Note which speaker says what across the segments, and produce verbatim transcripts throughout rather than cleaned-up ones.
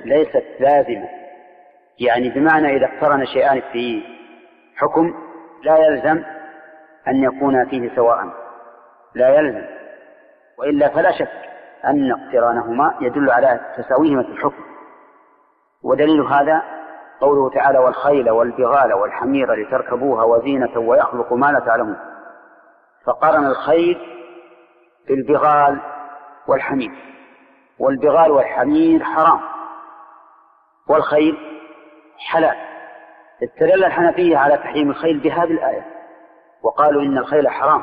Speaker 1: ليست لازمة، يعني بمعنى إذا اقترن شيئان في حكم لا يلزم أن يكون فيه سواء، لا يلزم، وإلا فلا شك أن اقترانهما يدل على تساويهما في الحكم. ودليل هذا قوله تعالى: والخيل والبغال والحمير لتركبوها وزينة ويخلق ما لا تعلمون. فقارن الخيل بالبغال والحمير، والبغال والحمير حرام والخيل حلال. استدل الحنفية على تحريم الخيل بهذه الآية وقالوا إن الخيل حرام،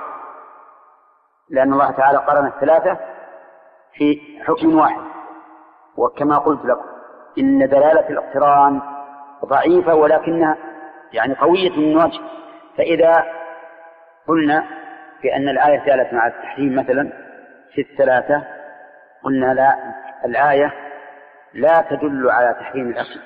Speaker 1: لأن الله تعالى قرن الثلاثة في حكم واحد. وكما قلت لكم إن دلالة الاقتران ضعيفة ولكنها يعني قوية من وجه. فإذا قلنا بأن الآية دالت مع التحريم مثلا في الثلاثة، قلنا لا، الآية لا تدل على تحريم الأكل،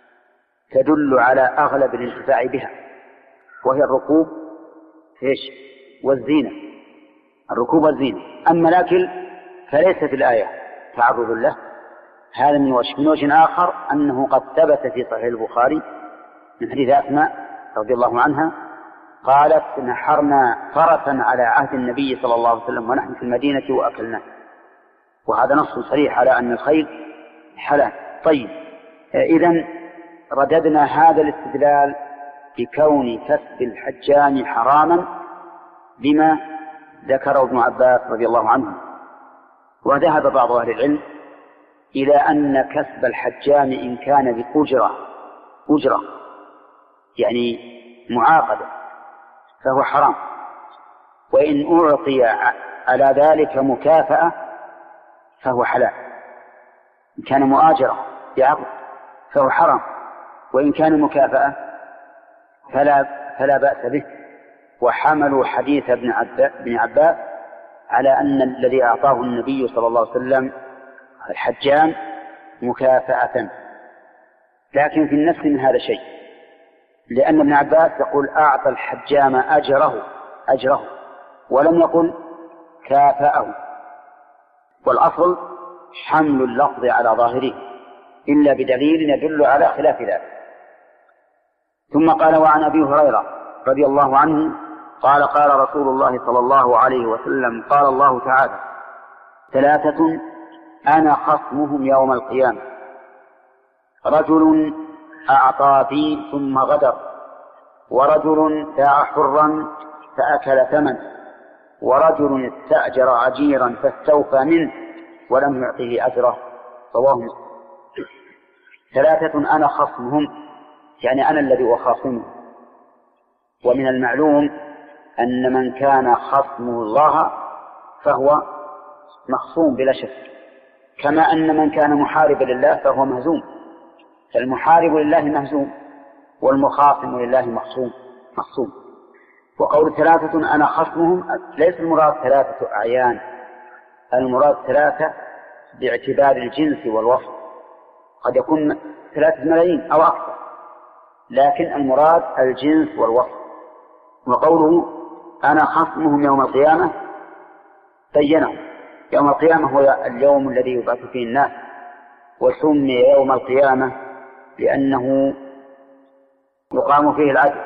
Speaker 1: تدل على أغلب الانتفاع بها، وهي الركوب إيش والزينة، الركوب والزينة. أما الأكل فليس في الآية تعرض له. هذا من وجه. من وجه آخر أنه قد ثبت في صحيح البخاري من حديث أسماء رضي الله عنها قالت: نحرنا فرسا على عهد النبي صلى الله عليه وسلم ونحن في المدينة وأكلناه. وهذا نص صريح على أن الخيل حلال. طيب، إذن رددنا هذا الاستدلال بكون كسب الحجام حراما بما ذكره ابن عباس رضي الله عنه. وذهب بعض أهل العلم إلى أن كسب الحجام إن كان بأجرة أجرة يعني معاقدة فهو حرام، وإن أعطي على ذلك مكافأة فهو حلال. إن كان مؤاجرة بعقد فهو حرام، وإن كان مكافأة فلا, فلا بأس به. وحملوا حديث ابن عباس على أن الذي أعطاه النبي صلى الله عليه وسلم الحجام مكافأة. لكن في النفس من هذا شيء، لأن ابن عباس يقول: أعطى الحجام أجره أجره ولم يقل كافأه. والأصل حمل اللفظ على ظاهره إلا بدليل يدل على خلاف ذلك. ثم قال: وعن أبي هريرة رضي الله عنه قال: قال رسول الله صلى الله عليه وسلم: قال الله تعالى: ثلاثة أنا خصمهم يوم القيامة: رجل أعطى بي ثم غدر، ورجل باع حرا فأكل ثمن، ورجل استأجر عجيرا فاستوفى منه ولم يعطه أجره. رواه مسلم. ثلاثة أنا خصمهم، يعني أنا الذي أخاصمه. ومن المعلوم أن من كان خصمه الله فهو مخصوم بلا شك، كما أن من كان محاربا لله فهو مهزوم. فالمحارب لله مهزوم والمخاصم لله مخصوم مخصوم. وقول ثلاثة أنا خصمهم ليس المراد ثلاثة أعيان، المراد ثلاثة باعتبار الجنس والوصف، قد يكون ثلاثة ملايين أو أكثر، لكن المراد الجنس والوصف. وقوله أنا خصمهم يوم القيامة بينه. يوم القيامة هو اليوم الذي يبعث فيه الناس، وسمي يوم القيامة لأنه يقام فيه العدل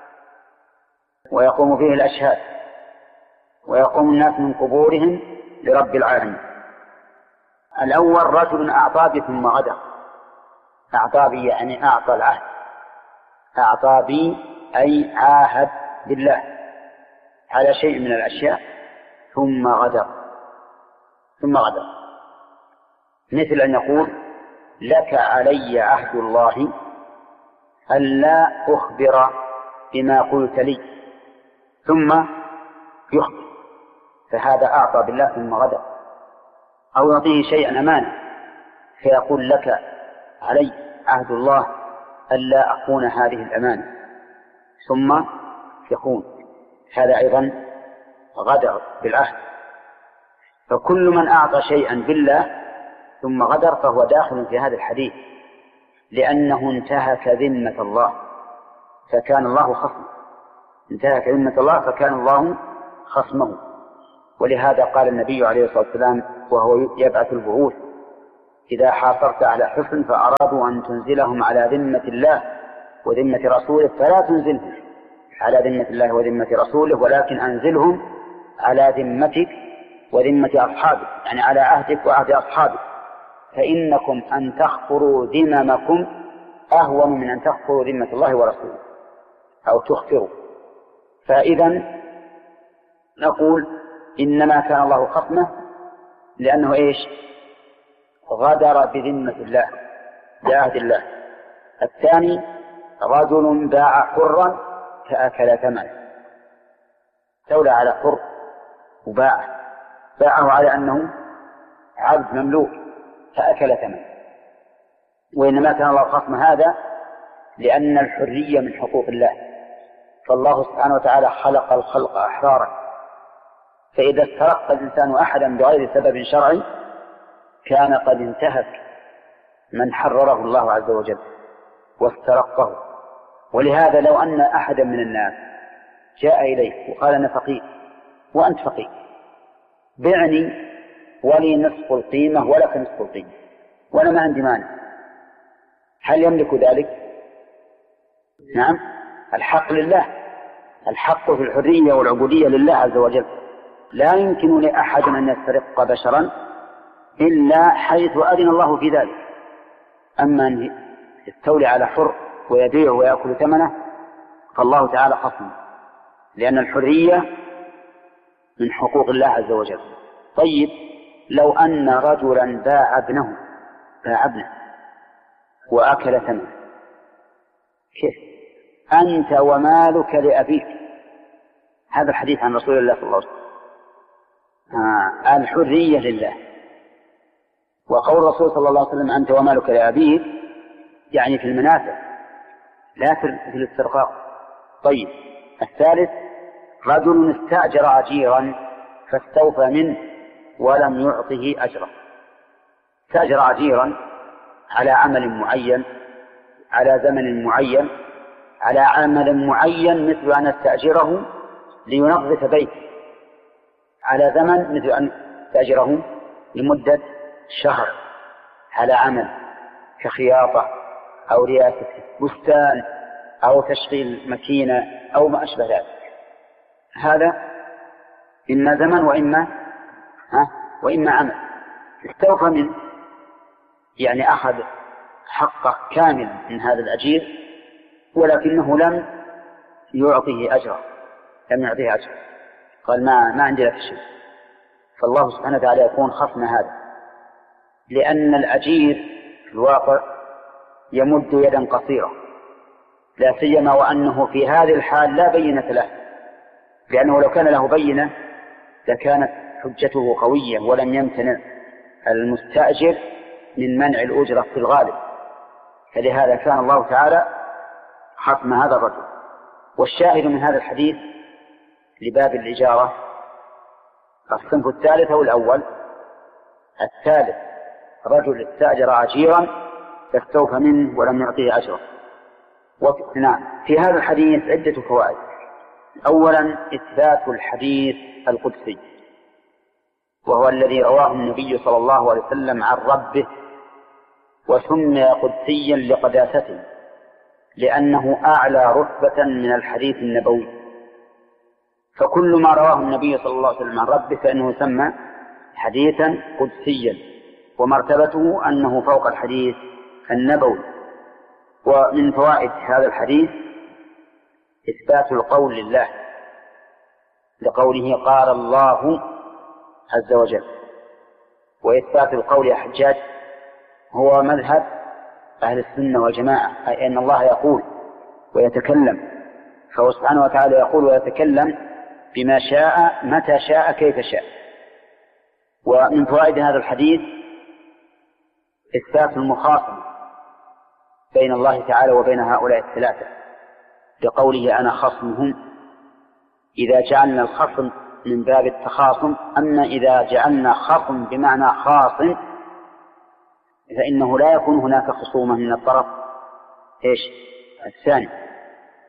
Speaker 1: ويقوم فيه الأشهاد ويقوم الناس من قبورهم لرب العالمين. الأول رجل أعطى بي ثم غدر. أعطى بي يعني أعطى العهد، أعطى بي أي عاهد بالله على شيء من الأشياء ثم غدر ثم غدر مثل أن يقول: لك علي عهد الله ألا أخبر بما قلت لي، ثم يخبر، فهذا أعطى بالله ثم غدر. أو يعطيه شيئا أمانة فيقول: لك علي عهد الله ألا أخون هذه الأمانة، ثم يخون، هذا أيضا غدر بالعهد. فكل من أعطى شيئا بالله ثم غدر فهو داخل في هذا الحديث، لأنه انتهك ذمة الله فكان الله خصمه، انتهك ذمة الله فكان الله خصمه. ولهذا قال النبي عليه الصلاة والسلام وهو يبعث البعوث إذا حاصرت أهل حصن فأرادوا أن تنزلهم على ذمة الله وذمة رسوله فلا تنزلهم على ذمة الله وذمة رسوله، ولكن أنزلهم على ذمتك وذمة أصحابك، يعني على عهدك وعهد أصحابك، فإنكم أن تخفروا ذممكم أهون من أن تخفروا ذمة الله ورسوله أو تخفروا. فإذا نقول إنما كان الله خصمه لأنه إيش؟ غدر بذمة الله بعهد الله. الثاني رجل باع حرا فأكل ثمنه، استولى على حر وباعه، باعه على أنه عبد مملوك فأكل ثمنه. وإنما كان الله خصم هذا لأن الحرية من حقوق الله، فالله سبحانه وتعالى خلق الخلق أحرارا، فإذا استرق الإنسان أحدا بغير سبب شرعي كان قد انتهك من حرره الله عز وجل واسترقه. ولهذا لو أن أحدا من الناس جاء إليك وقال أنا فقير وأنت فقير، بعني ولي نصف القيمة ولك نصف القيمة وأنا ما عندي مانع، هل يملك ذلك؟ نعم، الحق لله، الحق في الحرية والعبودية لله عز وجل. لا يمكن لأحد أن يسترق بشرا إلا حيث أذن الله في ذلك. أما أن يستولي على حر ويبيع ويأكل ثمنه فالله تعالى خصم، لأن الحرية من حقوق الله عز وجل. طيب لو أن رجلا باع ابنه باع ابنه وأكل ثمنه، كيف؟ أنت ومالك لأبيك، هذا الحديث عن رسول الله صلى الله عليه وسلم. آه الحرية لله. وقول الرسول صلى الله عليه وسلم أنت ومالك لأبيك يعني في المنافع لا في الاسترقاق. طيب الثالث رجل استأجر أجيرا فاستوفى منه ولم يعطه أجره، استأجر أجيرا على عمل معين على زمن معين على عمل معين، مثل أن استأجره لينظف بيته، على زمن مثل أن استأجره لمدة شهر على عمل كخياطة أو رياسة بستان أو تشغيل ماكينة أو ما أشبه ذلك. هذا إما زمن وإما ها وإما عمل، استوفى منه يعني أخذ حقه كامل من هذا الأجير ولكنه لم يعطيه أجرا، لم يعطيه أجرا، قال ما ما عندي لك شيء. فالله سبحانه وتعالى يكون خصم هذا، لأن الأجير في الواقع يمد يدا قصيرة، لا سيما وأنه في هذه الحال لا بينة له، لأنه لو كان له بينة لكانت حجته قوية ولم يمتنع المستأجر من منع الأجرة في الغالب. فلهذا كان الله تعالى خصم هذا الرجل. والشاهد من هذا الحديث لباب الإجارة الصنف الثالث أو الأول؟ الثالث رجل استأجر أجيرا فاستوفى منه ولم يعطيه أجرا. نعم، في هذا الحديث عدة فوائد. أولا إثبات الحديث القدسي، وهو الذي رواه النبي صلى الله عليه وسلم عن ربه، وسمي قدسيا لقداسته لأنه أعلى رتبة من الحديث النبوي. فكل ما رواه النبي صلى الله عليه وسلم عن ربه فإنه يسمى حديثا قدسيا، ومرتبته أنه فوق الحديث النبوي. ومن فوائد هذا الحديث إثبات القول لله، لقوله قال الله عز وجل. وإثبات القول يا حجاج هو مذهب أهل السنة والجماعة، أي أن الله يقول ويتكلم، فهو سبحانه وتعالى يقول ويتكلم بما شاء متى شاء كيف شاء. ومن فوائد هذا الحديث إثبات المخاصمة بين الله تعالى وبين هؤلاء الثلاثة، بقوله أنا خصمهم، إذا جعلنا الخصم من باب التخاصم. أما إذا جعلنا خصم بمعنى خاصم فإنه لا يكون هناك خصومة من الطرف إيش الثاني.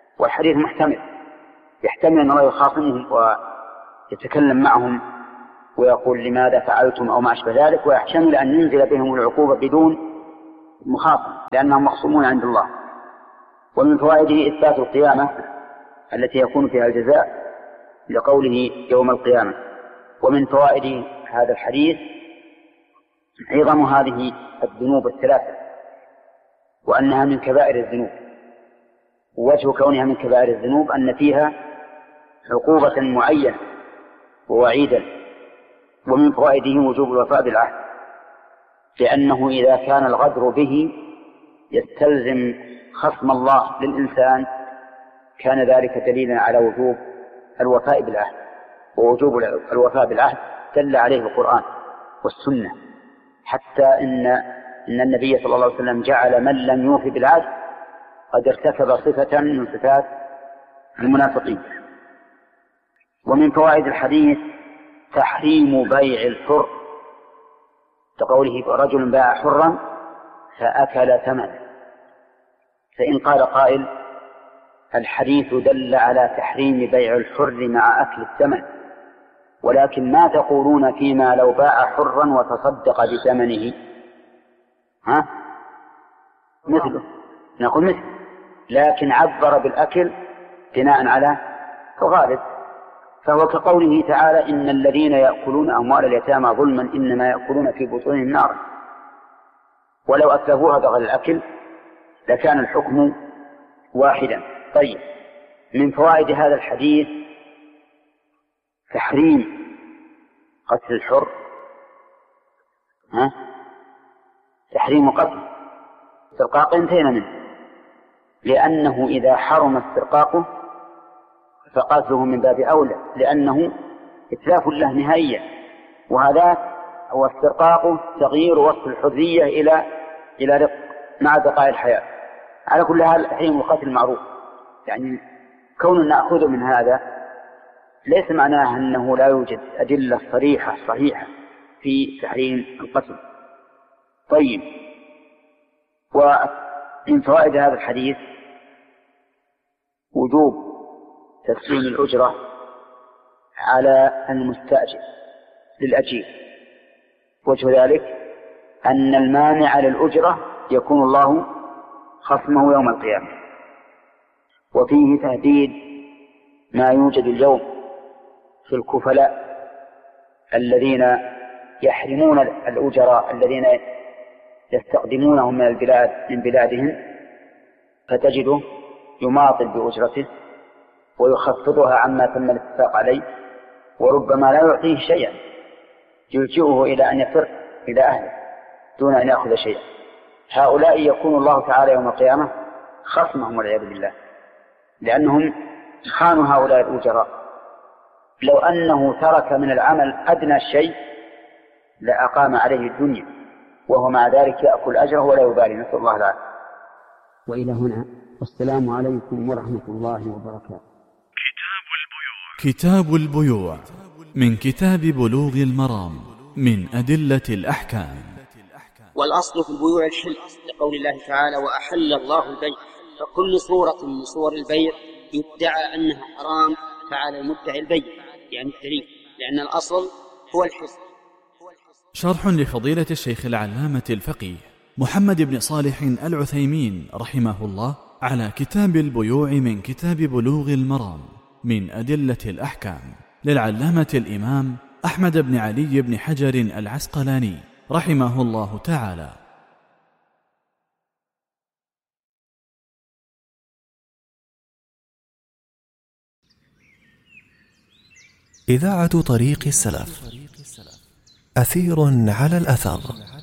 Speaker 1: والحديث محتمل، يحتمل أن الله يخاصمهم ويتكلم معهم ويقول لماذا فعلتم أو ما أشبه ذلك، ويحتمل أن ينزل بهم العقوبة بدون مخاصمة لأنهم مخصومون عند الله. ومن فوائده إثبات القيامة التي يكون فيها الجزاء لقوله يوم القيامة. ومن فوائد هذا الحديث عظم هذه الذنوب الثلاثة وأنها من كبائر الذنوب، ووجه كونها من كبائر الذنوب أن فيها عقوبة معينة ووعيدا. ومن فوائده وجوب الوفاء بالعهد، لأنه إذا كان الغدر به يستلزم خصم الله للإنسان كان ذلك دليلا على وجوب الوفاء بالعهد. ووجوب الوفاء بالعهد دل عليه القرآن والسنة، حتى إن إن النبي صلى الله عليه وسلم جعل من لم يوفي بالعهد قد ارتكب صفة من صفات المنافقين. ومن فوائد الحديث تحريم بيع الحر، كقوله رجل باع حرا فأكل ثمنه. فإن قال قائل الحديث دل على تحريم بيع الحر مع أكل الثمن، ولكن ما تقولون فيما لو باع حرا وتصدق بثمنه؟ ها؟ مثله، نقول مثل، لكن عبر بالأكل بناء على الغالب، فهو كقوله تعالى إن الذين يأكلون أموال اليتامى ظلما إنما يأكلون في بطونهم نارا. ولو أتلفوها بغير الأكل لكان الحكم واحدا. طيب، من فوائد هذا الحديث تحريم قتل الحر، ها؟ تحريم قتل استرقاق انتهينا منه، لأنه إذا حرم استرقاقه فقتله من باب أولى، لأنه إتلاف له نهائيا، وهذا هو استرقاقه تغيير وصف الحرية إلى إلى رق مع بقاء الحياة. على كل حال تحريم القتل معروف، يعني كون نأخذ من هذا ليس معناه أنه لا يوجد أدلة صريحة صحيحة في تحريم القتل. طيب، ومن فوائد هذا الحديث وجوب تسليم الأجرة على المستأجر للأجير. وجه ذلك أن المانع للأجرة يكون الله خصمه يوم القيامة. وفيه تهديد ما يوجد اليوم في الكفلاء الذين يحرمون الأجراء الذين يستقدمونهم من البلاد من بلادهم، فتجده يماطل بأجرته ويخفضها عما تم الاتفاق عليه، وربما لا يعطيه شيئا يلجئه إلى أن يفر إلى أهله دون أن يأخذ شيئا. هؤلاء يكون الله تعالى يوم القيامة خصمهم والعياذ بالله، لأنهم خانوا هؤلاء الأجراء. لو أنه ترك من العمل أدنى شيء لأقام عليه الدنيا، وهو مع ذلك يأكل أجره ولا يبالي، نسأل الله العافية.
Speaker 2: وإلى هنا، والسلام عليكم ورحمة الله وبركاته.
Speaker 3: كتاب البيوع من كتاب بلوغ المرام من أدلة الأحكام.
Speaker 4: والأصل في البيوع الحل، لقول الله تعالى وأحل الله البيع، فكل صورة من صور البيع يدعى أنها حرام فعلى المدعي البيع، يعني التريف، لأن الأصل هو الحل.
Speaker 3: شرح لفضيلة الشيخ العلامة الفقيه محمد بن صالح العثيمين رحمه الله على كتاب البيوع من كتاب بلوغ المرام من أدلة الأحكام للعلامة الإمام أحمد بن علي بن حجر العسقلاني رحمه الله تعالى.
Speaker 5: إذاعة طريق السلف، أثير على الأثر.